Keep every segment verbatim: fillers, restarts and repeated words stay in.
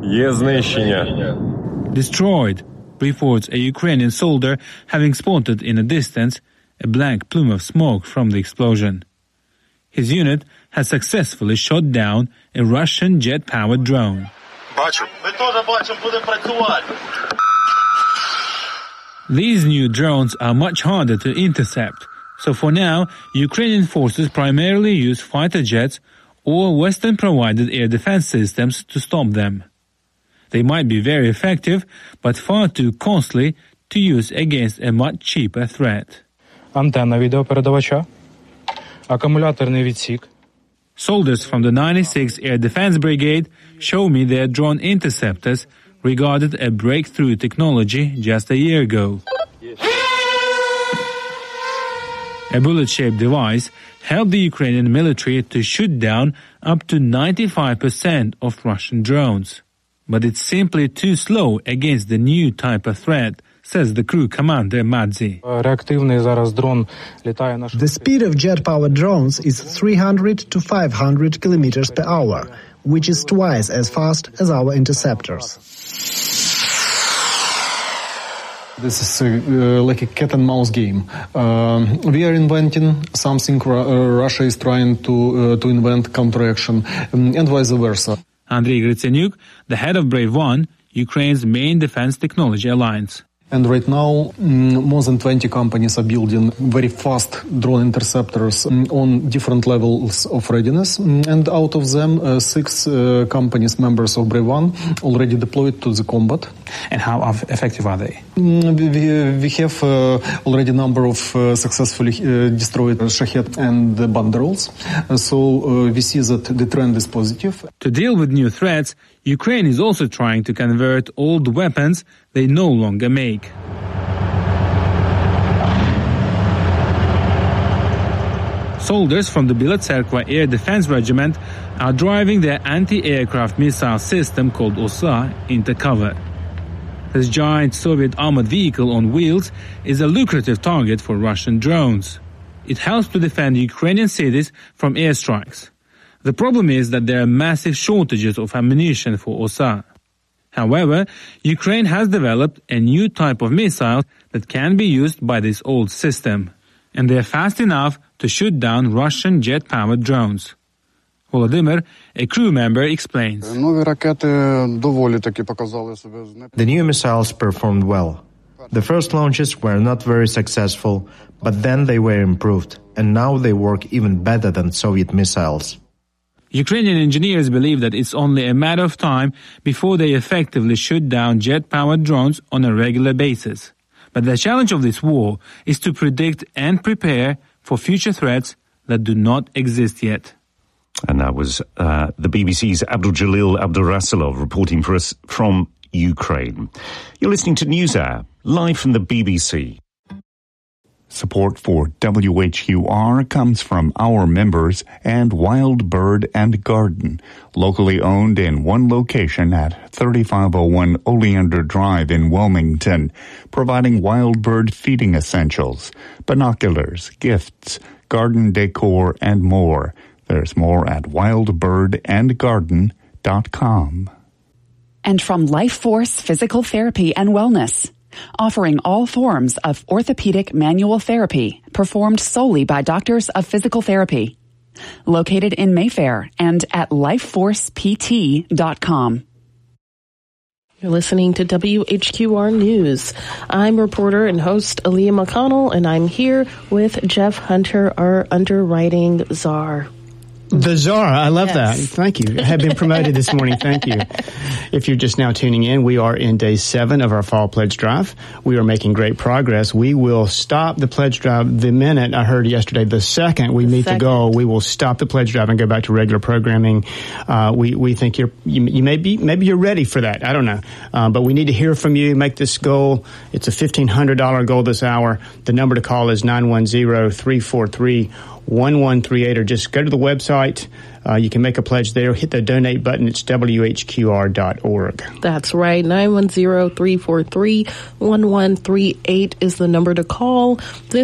Є знищення. Destroyed, reports a Ukrainian soldier having spotted in a distance a black plume of smoke from the explosion. His unit has successfully shot down a Russian jet-powered drone. Бачу. Ми теж бачимо, будемо працювати. These new drones are much harder to intercept, so for now, Ukrainian forces primarily use fighter jets or Western-provided air defense systems to stop them. They might be very effective, but far too costly to use against a much cheaper threat. Антенна відеопередавача. Акумуляторний відсік. Soldiers from the ninety-sixth Air Defense Brigade show me their drone interceptors regarded a breakthrough technology just a year ago. A bullet-shaped device helped the Ukrainian military to shoot down up to ninety-five percent of Russian drones. But it's simply too slow against the new type of threat, says the crew commander Madzi. Реактивний зараз дрон літає на The speed of jet-powered drones is three hundred to five hundred kilometers per hour, which is twice as fast as our interceptors. This is uh, like a cat and mouse game. Uh, we are inventing something uh, Russia is trying to uh, to invent counteraction, um, and vice versa. Andriy Gritsenyuk, the head of Brave One, Ukraine's main defense technology alliance. And right now, mm, more than twenty companies are building very fast drone interceptors mm, on different levels of readiness. Mm, and out of them, uh, six uh, companies, members of Brave One, already deployed to the combat. And how effective are they? Mm, we, we have uh, already a number of uh, successfully uh, destroyed Shahed and the Banderols. Uh, so uh, we see that the trend is positive. To deal with new threats, Ukraine is also trying to convert old weapons they no longer make. Soldiers from the Bila Tserkva Air Defense Regiment are driving their anti-aircraft missile system called Osa into cover. This giant Soviet armored vehicle on wheels is a lucrative target for Russian drones. It helps to defend Ukrainian cities from airstrikes. The problem is that there are massive shortages of ammunition for Osa. However, Ukraine has developed a new type of missile that can be used by this old system, and they are fast enough to shoot down Russian jet-powered drones. Volodymyr, a crew member, explains. The new missiles performed well. The first launches were not very successful, but then they were improved, and now they work even better than Soviet missiles. Ukrainian engineers believe that it's only a matter of time before they effectively shoot down jet-powered drones on a regular basis. But the challenge of this war is to predict and prepare for future threats that do not exist yet. And that was uh, the B B C's Abdul-Jalil Abdurasulov reporting for us from Ukraine. You're listening to NewsHour, live from the B B C. Support for W H U R comes from our members and Wild Bird and Garden, locally owned in one location at thirty-five oh one Oleander Drive in Wilmington, providing wild bird feeding essentials, binoculars, gifts, garden decor, and more. There's more at wild bird and garden dot com. And from Life Force Physical Therapy and Wellness, offering all forms of orthopedic manual therapy performed solely by doctors of physical therapy. Located in Mayfair and at life force p t dot com. You're listening to W H Q R News. I'm reporter and host Aaliyah McConnell, and I'm here with Jeff Hunter, our underwriting czar. The czar, I love Yes. that. Thank you. I have been promoted this morning. Thank you. If you're just now tuning in, we are in day seven of our fall pledge drive. We are making great progress. We will stop the pledge drive the minute, I heard yesterday, the second we meet the goal, we will stop the pledge drive and go back to regular programming. Uh, we, we think you're, you, you may be, maybe you're ready for that. I don't know. Uh, but we need to hear from you. Make this goal. It's a fifteen hundred dollars goal this hour. The number to call is nine one zero, three four three, one one three eight, or just go to the website. Uh, you can make a pledge there. Hit the donate button. It's W H Q R dot org. That's right. nine one zero, three four three, one one three eight is the number to call. This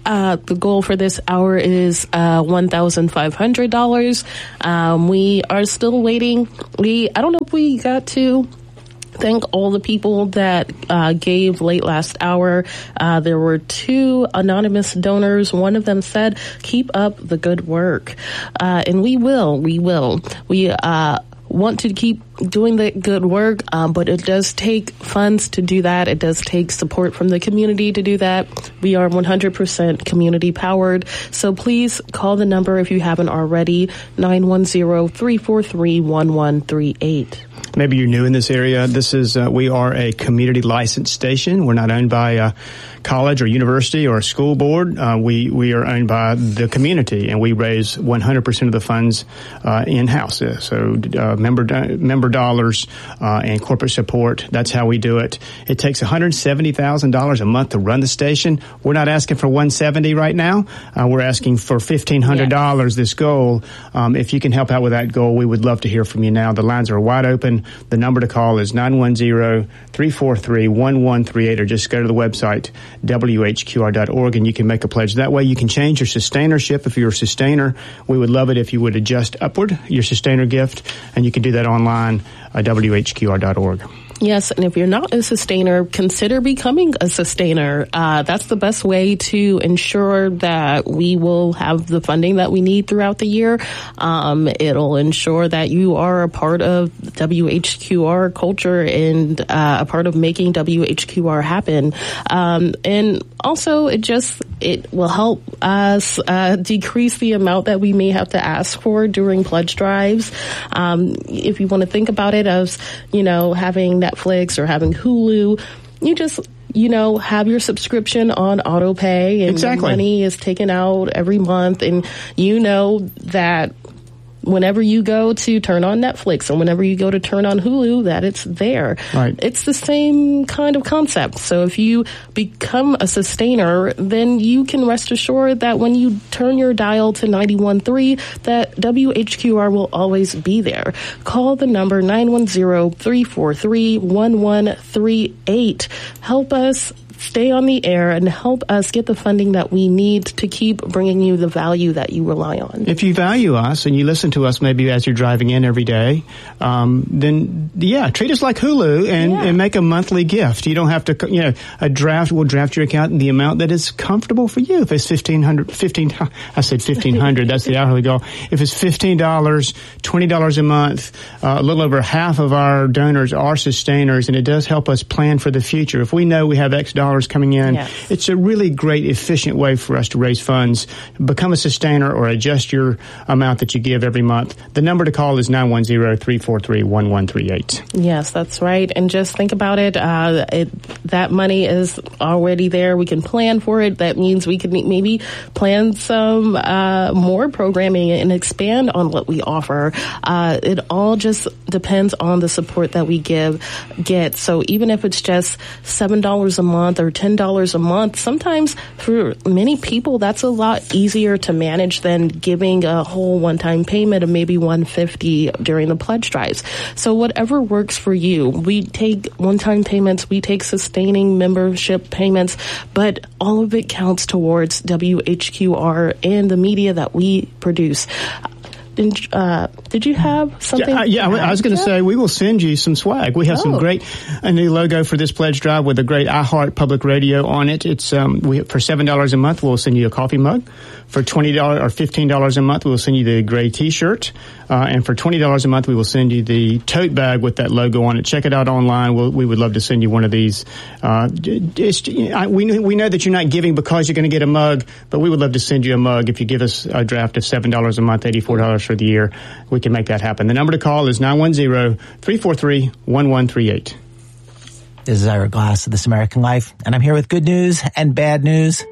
Uh, the goal for this hour is uh, one thousand five hundred dollars. Um, we are still waiting. We I don't know if we got to thank all the people that uh, gave late last hour. Uh, there were two anonymous donors. One of them said, keep up the good work. Uh, and we will, we will. We uh, want to keep doing the good work, um, but it does take funds to do that. It does take support from the community to do that. We are one hundred percent community powered. So please call the number if you haven't already, nine one zero, three four three, one one three eight. Maybe you're new in this area. This is, uh, we are a community licensed station. We're not owned by a college or university or a school board. Uh, we, we are owned by the community, and we raise one hundred percent of the funds, uh, in-house. Uh, so, uh, member, member dollars, uh, and corporate support. That's how we do it. It takes one hundred seventy thousand dollars a month to run the station. We're not asking for one hundred seventy right now. Uh, we're asking for fifteen hundred dollars, yes. This goal. Um, if you can help out with that goal, we would love to hear from you now. The lines are wide open. The number to call is nine one zero, three four three, one one three eight, or just go to the website, W H Q R dot org, and you can make a pledge. That way you can change your sustainership. If you're a sustainer, we would love it if you would adjust upward your sustainer gift, and you can do that online at W H Q R dot org. Yes, and if you're not a sustainer, consider becoming a sustainer. Uh, that's the best way to ensure that we will have the funding that we need throughout the year. Um, it'll ensure that you are a part of W H Q R culture and uh, a part of making W H Q R happen. Um, and also, it just it will help us uh, decrease the amount that we may have to ask for during pledge drives. Um, if you want to think about it as, you know, having Netflix or having Hulu, you just, you know, have your subscription on auto pay, and exactly. The money is taken out every month, and you know that whenever you go to turn on Netflix or whenever you go to turn on Hulu, that it's there. Right. It's the same kind of concept. So if you become a sustainer, then you can rest assured that when you turn your dial to ninety-one point three, that W H Q R will always be there. Call the number nine one zero, three four three, one one three eight. Help us stay on the air and help us get the funding that we need to keep bringing you the value that you rely on. If you value us and you listen to us maybe as you're driving in every day, um, then yeah, treat us like Hulu and, yeah. and make a monthly gift. You don't have to, you know, a draft will draft your account in the amount that is comfortable for you. If it's fifteen hundred, fifteen, I said fifteen hundred, that's the hourly goal. If it's fifteen dollars, twenty dollars a month, uh, a little over half of our donors are sustainers, and it does help us plan for the future. If we know we have X dollars coming in, yes. It's a really great, efficient way for us to raise funds. Become a sustainer or adjust your amount that you give every month. The number to call is nine one zero, three four three, one one three eight. Yes, that's right. And just think about it. Uh, it that money is already there. We can plan for it. That means we could maybe plan some uh, more programming and expand on what we offer. Uh, it all just depends on the support that we give, get. So even if it's just seven dollars a month or ten dollars a month, sometimes for many people that's a lot easier to manage than giving a whole one-time payment of maybe one hundred fifty dollars during the pledge drives. So whatever works for you. We take one-time payments, we take sustaining membership payments, but all of it counts towards W H Q R and the media that we produce. Did, uh, did you have something? Yeah, yeah I, I was going to say, we will send you some swag. We have oh. some great, a new logo for this pledge drive with a great iHeart Public Radio on it. It's, um, we, for seven dollars a month, we'll send you a coffee mug. For twenty dollars or fifteen dollars a month, we will send you the gray t-shirt. Uh, and for twenty dollars a month, we will send you the tote bag with that logo on it. Check it out online. We'll, we would love to send you one of these. Uh, it's, I, we, we know that you're not giving because you're going to get a mug, but we would love to send you a mug. If you give us a draft of seven dollars a month, eighty-four dollars for the year, we can make that happen. The number to call is nine one zero, three four three, one one three eight. This is Ira Glass of This American Life, and I'm here with good news and bad news.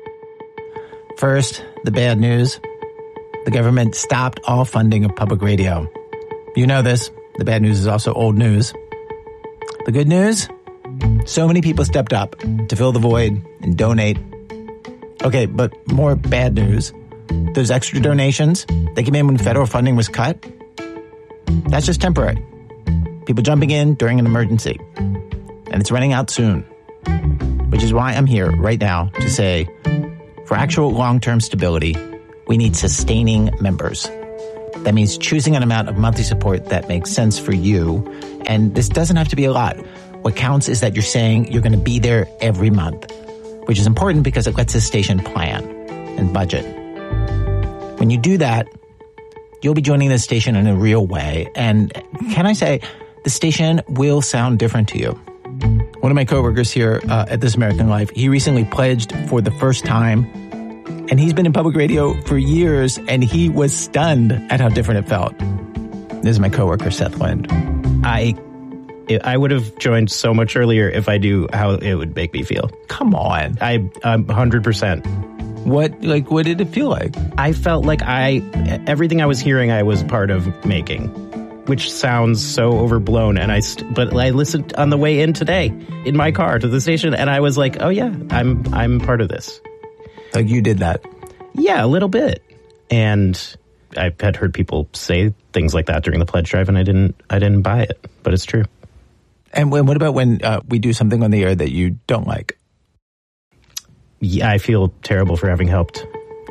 First, the bad news. The government stopped all funding of public radio. You know this. The bad news is also old news. The good news? So many people stepped up to fill the void and donate. Okay, but more bad news. Those extra donations that came in when federal funding was cut, that's just temporary. People jumping in during an emergency. And it's running out soon. Which is why I'm here right now to say, For actual long-term stability, we need sustaining members. That means choosing an amount of monthly support that makes sense for you. And this doesn't have to be a lot. What counts is that you're saying you're going to be there every month, which is important because it lets the station plan and budget. When you do that, you'll be joining the station in a real way. And can I say, the station will sound different to you. One of my coworkers here uh, at This American Life, he recently pledged for the first time. And he's been in public radio for years, and he was stunned at how different it felt. This is my coworker, Seth Lind. I I would have joined so much earlier if I knew how it would make me feel. Come on. I, I'm one hundred percent. What, like, what did it feel like? I felt like I, everything I was hearing, I was part of making, which sounds so overblown. And I, st- but I listened on the way in today in my car to the station, and I was like, oh yeah, I'm, I'm part of this. Like you did that? Yeah, a little bit. And I had heard people say things like that during the pledge drive, and I didn't, I didn't buy it, but it's true. And when, what about when uh, we do something on the air that you don't like? Yeah, I feel terrible for having helped.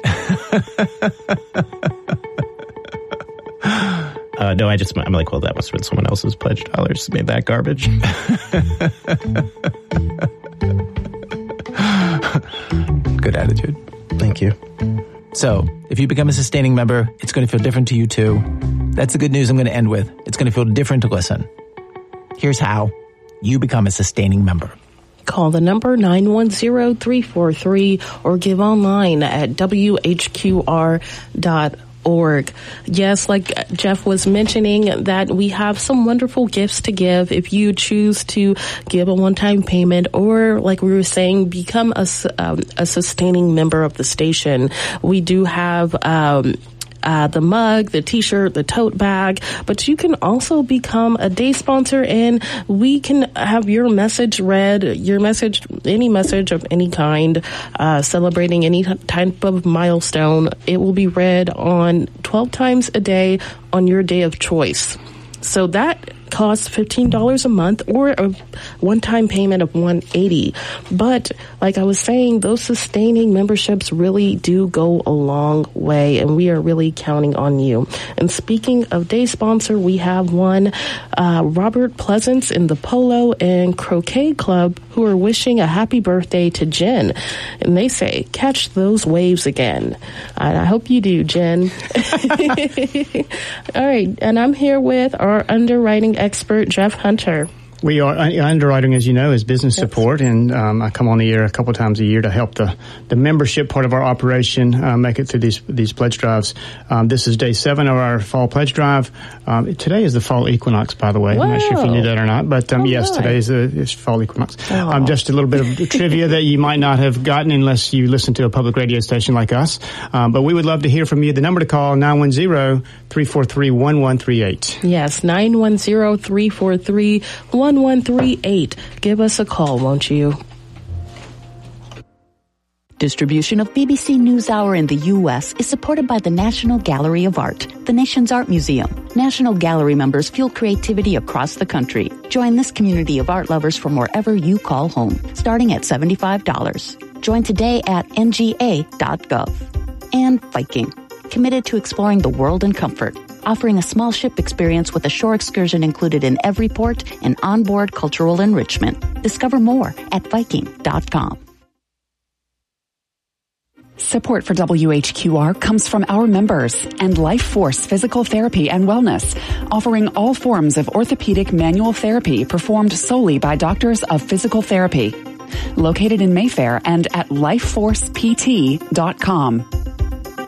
uh, no, I just, I'm like, well, that must have been someone else's pledge dollars made that garbage. Good attitude. Thank you. So, if you become a sustaining member, it's going to feel different to you too. That's the good news I'm going to end with. It's going to feel different to listen. Here's how you become a sustaining member. Call the number nine one zero, three four three or give online at W H Q R dot org. Yes, like Jeff was mentioning, that we have some wonderful gifts to give if you choose to give a one-time payment, or like we were saying, become a, um, a sustaining member of the station. We do have um Uh, the mug, the t-shirt, the tote bag, but you can also become a day sponsor, and we can have your message read, your message, any message of any kind, uh, celebrating any type of milestone. It will be read on twelve times a day on your day of choice. So that costs fifteen dollars a month, or a one-time payment of one hundred eighty dollars. But like I was saying, those sustaining memberships really do go a long way, and we are really counting on you. And speaking of day sponsor, we have one, uh, Robert Pleasance in the Polo and Croquet Club, who are wishing a happy birthday to Jen. And they say, catch those waves again. And I hope you do, Jen. All right. And I'm here with our underwriting expert, Jeff Hunter. We are underwriting, as you know, is business support, and um, I come on the air a couple times a year to help the, the membership part of our operation uh, make it through these these pledge drives. Um, this is day seven of our fall pledge drive. Um, today is the fall equinox, by the way. Whoa. I'm not sure if you knew that or not, but um, oh, yes, today is the is fall equinox. Oh. Um, just a little bit of trivia that you might not have gotten unless you listen to a public radio station like us. Um, but we would love to hear from you. The number to call, nine one zero, three four three, one one three eight. Yes, nine one zero, three four three, one one three eight. Give us a call, won't you? Distribution of B B C NewsHour in the U S is supported by the National Gallery of Art, the nation's art museum. National Gallery members fuel creativity across the country. Join this community of art lovers from wherever you call home, starting at seventy-five dollars. Join today at N G A dot gov. And Viking, committed to exploring the world in comfort, offering a small ship experience with a shore excursion included in every port and onboard cultural enrichment. Discover more at Viking dot com. Support for W H Q R comes from our members and Life Force Physical Therapy and Wellness, offering all forms of orthopedic manual therapy performed solely by doctors of physical therapy. Located in Mayfair and at life force p t dot com.